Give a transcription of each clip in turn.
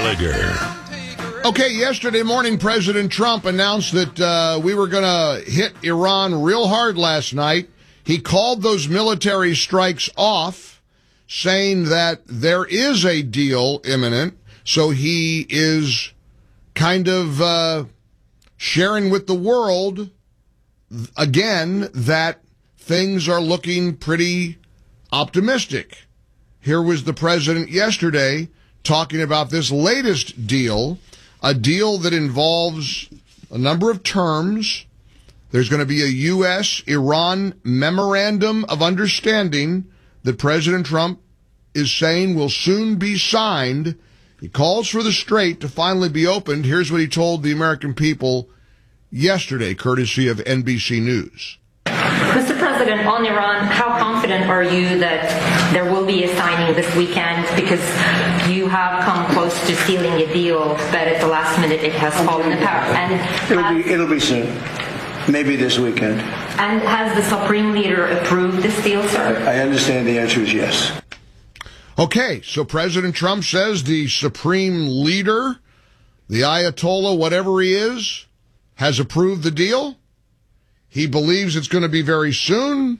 Gallagher. Okay, yesterday morning, President Trump announced that we were going to hit Iran real hard last night. He called those military strikes off, saying that there is a deal imminent. So he is kind of sharing with the world, again, that things are looking pretty optimistic. Here was the president yesterday talking about this latest deal, a deal that involves a number of terms. There's going to be a U.S.-Iran memorandum of understanding that President Trump is saying will soon be signed. He calls for the Strait to finally be opened. Here's what he told the American people yesterday, courtesy of NBC News. Mr. President, on Iran, how confident are you that there will be a signing this weekend? Because you have come close to sealing a deal, but at the last minute it has fallen apart. And it'll be soon. Maybe this weekend. And has the Supreme Leader approved this deal, sir? I understand the answer is yes. Okay, so President Trump says the Supreme Leader, the Ayatollah, whatever he is, has approved the deal. He believes it's going to be very soon,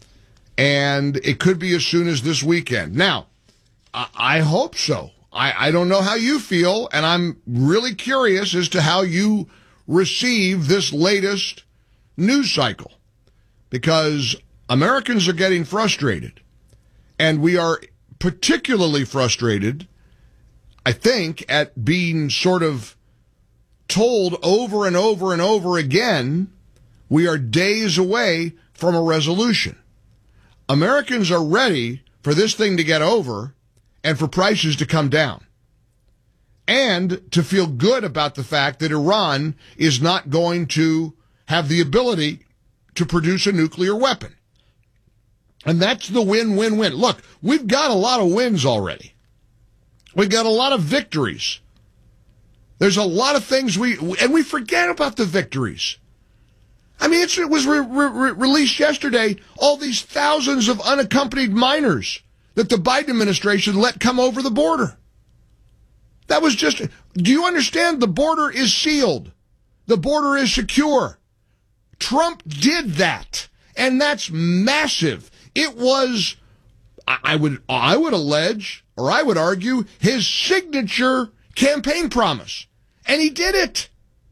and it could be as soon as this weekend. Now, I hope so. I don't know how you feel, and I'm really curious as to how you receive this latest news cycle, because Americans are getting frustrated, and we are particularly frustrated, I think, at being sort of told over and over and over again we are days away from a resolution. Americans are ready for this thing to get over and for prices to come down, and to feel good about the fact that Iran is not going to have the ability to produce a nuclear weapon. And that's the win-win-win. Look, we've got a lot of wins already. We've got a lot of victories. There's a lot of things we forget about the victories. I mean, it was released yesterday, all these thousands of unaccompanied minors that the Biden administration let come over the border. That was just, do you understand? The border is sealed. The border is secure. Trump did that, and that's massive. It was, I would allege, or I would argue, his signature campaign promise. And he did it.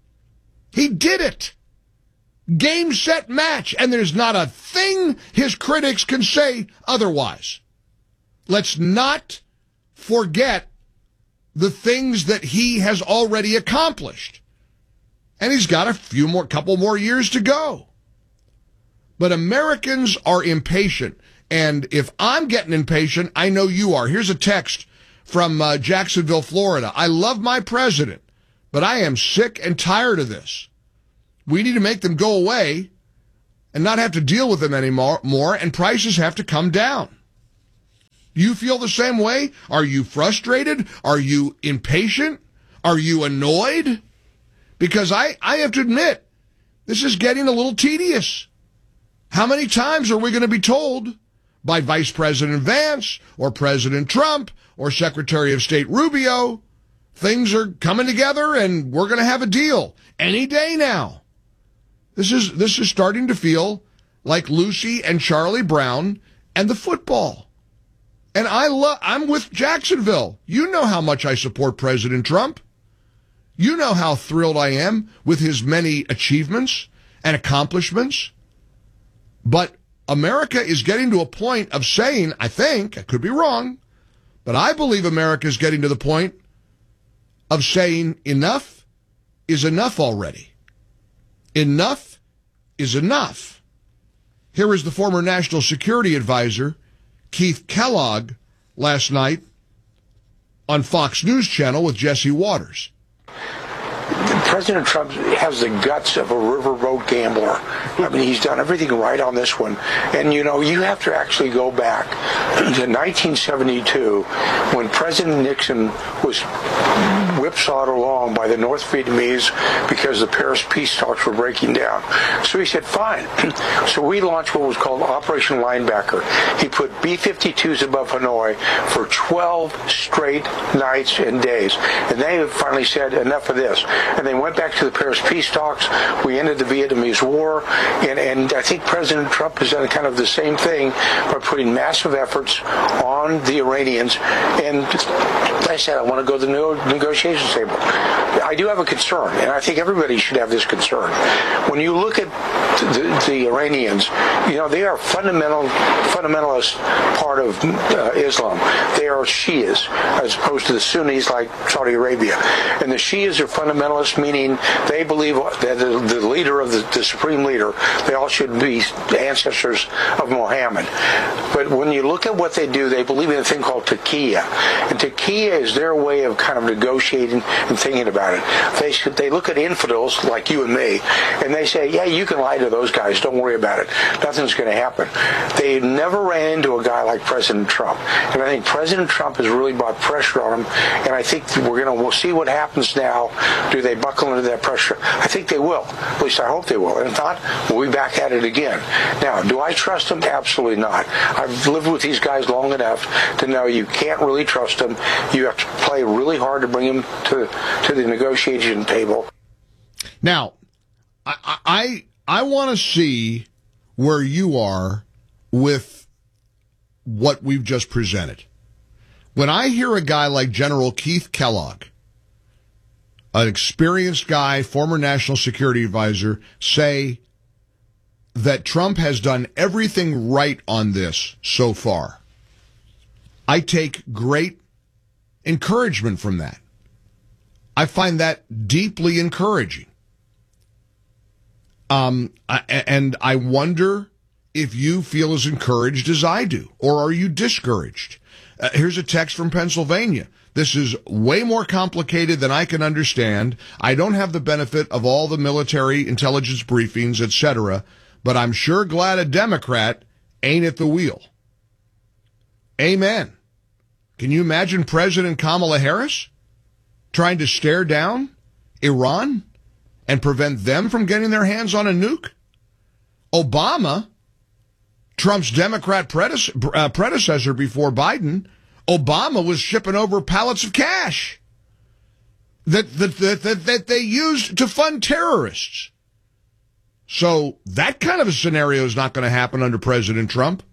He did it. Game, set, match. And there's not a thing his critics can say otherwise. Let's not forget the things that he has already accomplished. And he's got couple more years to go. But Americans are impatient. And if I'm getting impatient, I know you are. Here's a text from Jacksonville, Florida. I love my president, but I am sick and tired of this. We need to make them go away and not have to deal with them anymore, and prices have to come down. You feel the same way? Are you frustrated? Are you impatient? Are you annoyed? Because I have to admit, this is getting a little tedious. How many times are we going to be told by Vice President Vance or President Trump or Secretary of State Rubio, things are coming together and we're going to have a deal any day now? This is starting to feel like Lucy and Charlie Brown and the football. And I'm with Jacksonville. You know how much I support President Trump. You know how thrilled I am with his many achievements and accomplishments. But America is getting to a point of saying, I think, I could be wrong, but I believe America is getting to the point of saying enough is enough already. Enough is enough. Here is the former National Security Advisor, Keith Kellogg, last night on Fox News Channel with Jesse Waters. President Trump has the guts of a riverboat gambler. I mean, he's done everything right on this one. And, you have to actually go back to 1972 when President Nixon was whipsawed along by the North Vietnamese because the Paris peace talks were breaking down. So he said, fine. So we launched what was called Operation Linebacker. He put B-52s above Hanoi for 12 straight nights and days. And they finally said, enough of this. And they went back to the Paris peace talks. We ended the Vietnamese War. And I think President Trump has done kind of the same thing by putting massive efforts on the Iranians. And I said, I want to go to the negotiation table. I do have a concern, and I think everybody should have this concern. When you look at the Iranians, they are fundamentalist part of Islam. They are Shias, as opposed to the Sunnis like Saudi Arabia. And the Shias are fundamentalists, meaning they believe that the leader of the supreme leader, they all should be ancestors of Muhammad. But when you look at what they do, they believe in a thing called taqiyya. And taqiyya is their way of kind of negotiating and thinking about it. They look at infidels like you and me, and they say, yeah, you can lie to those guys. Don't worry about it. Nothing's going to happen. They never ran into a guy like President Trump. And I think President Trump has really brought pressure on him, and I think we'll see what happens now. Do they buckle under that pressure? I think they will. At least I hope they will. And if not, we'll be back at it again. Now, do I trust them? Absolutely not. I've lived with these guys long enough to know you can't really trust them. You have to play really hard to bring them to the negotiation table. Now, I want to see where you are with what we've just presented. When I hear a guy like General Keith Kellogg, an experienced guy, former national security advisor, say that Trump has done everything right on this so far, I take great encouragement from that. I find that deeply encouraging. And I wonder if you feel as encouraged as I do, or are you discouraged? Here's a text from Pennsylvania. This is way more complicated than I can understand. I don't have the benefit of all the military intelligence briefings, etc., but I'm sure glad a Democrat ain't at the wheel. Amen. Can you imagine President Kamala Harris trying to stare down Iran and prevent them from getting their hands on a nuke? Obama, Trump's Democrat predecessor before Biden, Obama was shipping over pallets of cash that they used to fund terrorists. So that kind of a scenario is not going to happen under President Trump.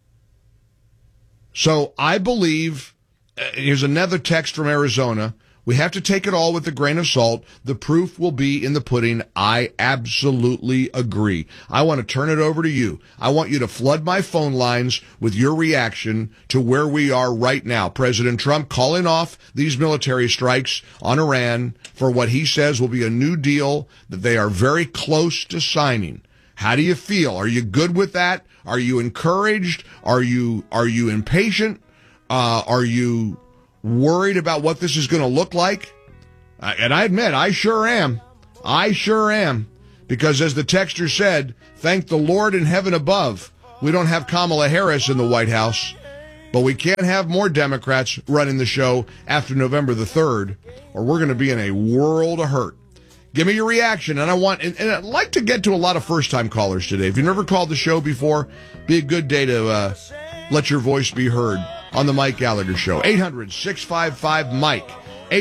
So I believe, here's another text from Arizona, we have to take it all with a grain of salt. The proof will be in the pudding. I absolutely agree. I want to turn it over to you. I want you to flood my phone lines with your reaction to where we are right now. President Trump calling off these military strikes on Iran for what he says will be a new deal that they are very close to signing. How do you feel? Are you good with that? Are you encouraged? Are you impatient? Are you worried about what this is going to look like? And I admit, I sure am. I sure am. Because as the texter said, thank the Lord in heaven above, we don't have Kamala Harris in the White House, but we can't have more Democrats running the show after November the 3rd, or we're going to be in a world of hurt. Give me your reaction, and I'd like to get to a lot of first-time callers today. If you've never called the show before, be a good day to let your voice be heard on the Mike Gallagher Show. 800-655-MIKE.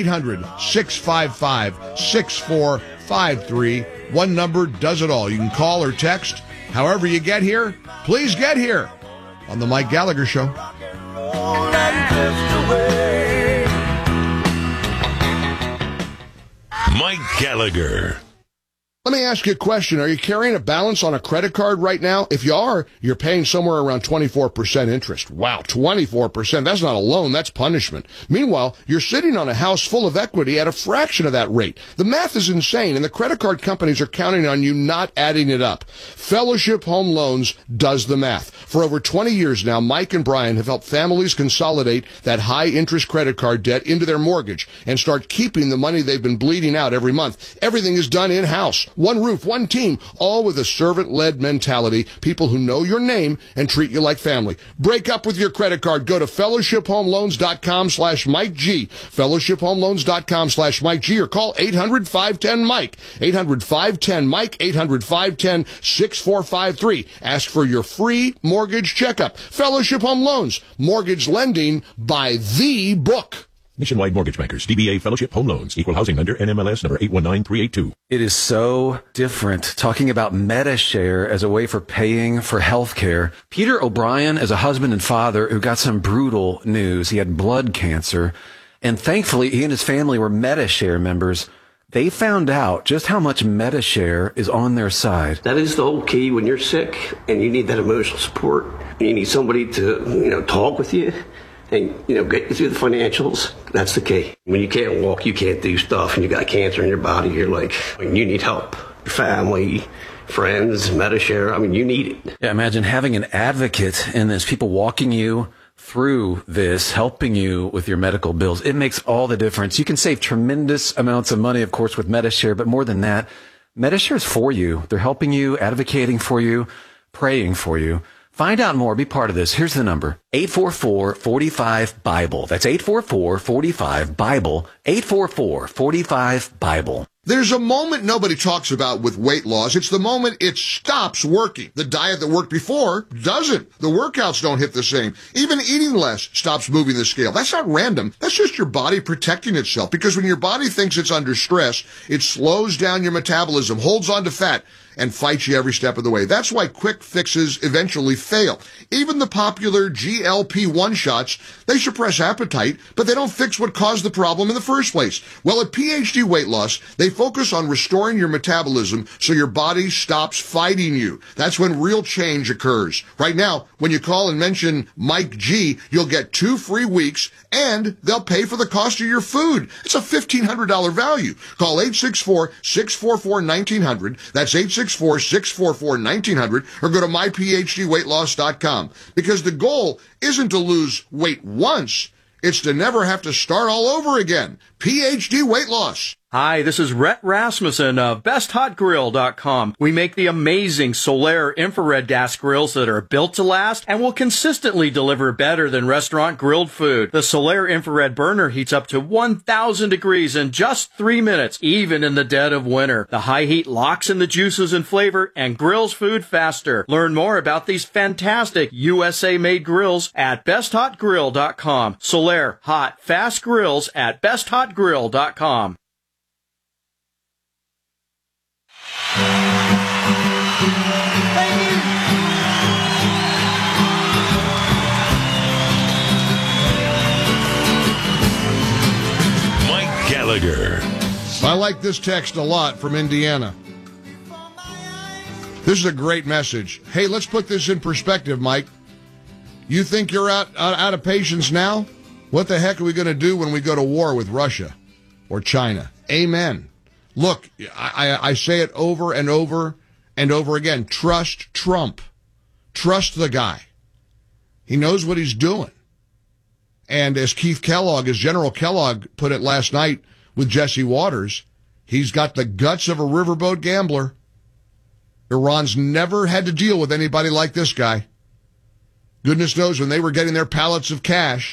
800-655-6453. One number does it all. You can call or text. However you get here, please get here on the Mike Gallagher Show. Mike Gallagher. Let me ask you a question. Are you carrying a balance on a credit card right now? If you are, you're paying somewhere around 24% interest. Wow, 24%. That's not a loan, that's punishment. Meanwhile, you're sitting on a house full of equity at a fraction of that rate. The math is insane, and the credit card companies are counting on you not adding it up. Fellowship Home Loans does the math. For over 20 years now, Mike and Brian have helped families consolidate that high-interest credit card debt into their mortgage and start keeping the money they've been bleeding out every month. Everything is done in-house. One roof, one team, all with a servant-led mentality, people who know your name and treat you like family. Break up with your credit card. Go to fellowshiphomeloans.com/Mike G, fellowshiphomeloans.com/Mike G, or call 800-510-MIKE, 800-510-MIKE, 800-510-6453. Ask for your free mortgage checkup. Fellowship Home Loans, mortgage lending by the book. Nationwide Mortgage Bankers, DBA Fellowship Home Loans, Equal Housing Lender, NMLS number 819382. It is so different talking about MediShare as a way for paying for health care. Peter O'Brien is a husband and father who got some brutal news. He had blood cancer, and thankfully he and his family were MediShare members. They found out just how much MediShare is on their side. That is the whole key when you're sick and you need that emotional support. You need somebody to, talk with you and, get you through the financials. That's the key. When you can't walk, you can't do stuff, and you got cancer in your body, you're like, you need help. Your family, friends, MediShare, you need it. Yeah, imagine having an advocate in this, people walking you through this, helping you with your medical bills. It makes all the difference. You can save tremendous amounts of money, of course, with MediShare, but more than that, MediShare is for you. They're helping you, advocating for you, praying for you. Find out more. Be part of this. Here's the number. 844-45-BIBLE. That's 844-45-BIBLE. 844-45-BIBLE. There's a moment nobody talks about with weight loss. It's the moment it stops working. The diet that worked before doesn't. The workouts don't hit the same. Even eating less stops moving the scale. That's not random. That's just your body protecting itself. Because when your body thinks it's under stress, it slows down your metabolism, holds on to fat, and fights you every step of the way. That's why quick fixes eventually fail. Even the popular GLP-1 shots, they suppress appetite, but they don't fix what caused the problem in the first place. Well, at PhD Weight Loss, they focus on restoring your metabolism so your body stops fighting you. That's when real change occurs. Right now, when you call and mention Mike G, you'll get 2 free weeks, and they'll pay for the cost of your food. It's a $1,500 value. Call 864-644-1900. That's 864-644-1900, or go to myphdweightloss.com. Because the goal isn't to lose weight once, it's to never have to start all over again. PhD Weight Loss. Hi, this is Rhett Rasmussen of BestHotGrill.com. We make the amazing Solaire infrared gas grills that are built to last and will consistently deliver better than restaurant grilled food. The Solaire infrared burner heats up to 1,000 degrees in just 3 minutes, even in the dead of winter. The high heat locks in the juices and flavor and grills food faster. Learn more about these fantastic USA-made grills at BestHotGrill.com. Solaire hot, fast grills at BestHotGrill.com. Mike Gallagher. I like this text a lot from Indiana. This is a great message. Hey, let's put this in perspective, Mike. You think you're out of patience now? What the heck are we going to do when we go to war with Russia or China? Amen. Look, I say it over and over and over again. Trust Trump. Trust the guy. He knows what he's doing. And as General Kellogg put it last night with Jesse Waters, he's got the guts of a riverboat gambler. Iran's never had to deal with anybody like this guy. Goodness knows when they were getting their pallets of cash,